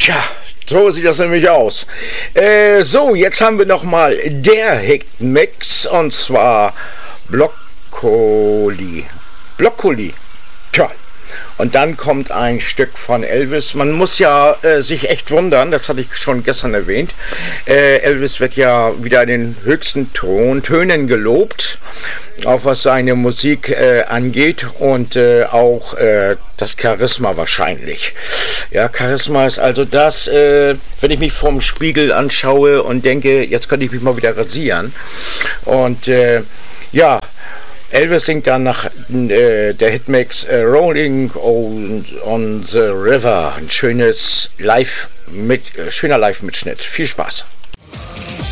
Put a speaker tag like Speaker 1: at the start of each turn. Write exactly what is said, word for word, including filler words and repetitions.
Speaker 1: Tja, so sieht das nämlich aus. Äh, so, jetzt haben wir nochmal der Hitmix und zwar Broccoli. Broccoli. Tja. Und dann kommt ein Stück von Elvis. Man muss ja äh, sich echt wundern, das hatte ich schon gestern erwähnt. Äh, Elvis wird ja wieder in den höchsten Ton, Tönen gelobt, auch was seine Musik äh, angeht und äh, auch äh, das Charisma wahrscheinlich. Ja, Charisma ist also das, äh, wenn ich mich vorm Spiegel anschaue und denke, jetzt könnte ich mich mal wieder rasieren. Und äh, ja, Elvis singt dann nach äh, der Hitmix äh, Rolling on, on the River. Ein schönes Live mit, äh, schöner Live-Mitschnitt. Viel Spaß.